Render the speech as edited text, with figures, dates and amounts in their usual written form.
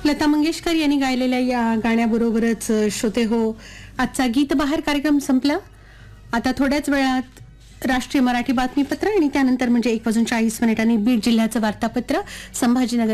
लता मंगेशकर यांनी गायलेल्या या गाण्याबरोबरच श्रोते हो आजचा गीत बहार कार्यक्रम संपला. आता थोड्याच वेळात राष्ट्रीय मराठी बातमीपत्र आणि त्यानंतर म्हणजे 1:40 बीड जिल्ह्याचं वार्तापत्र संभाजीनगर